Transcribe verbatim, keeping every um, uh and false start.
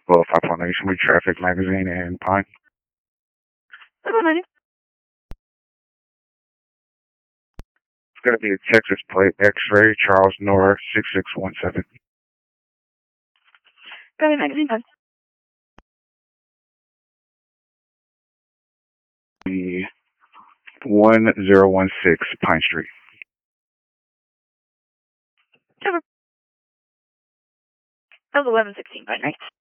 Well, five point nine Traffic Magazine and Pine. It's going to be a Texas plate, X-ray, Charles North, six six one seven. Traffic Magazine, Pine. The one zero one six Pine Street. Over. That was eleven sixteen, Pine, right?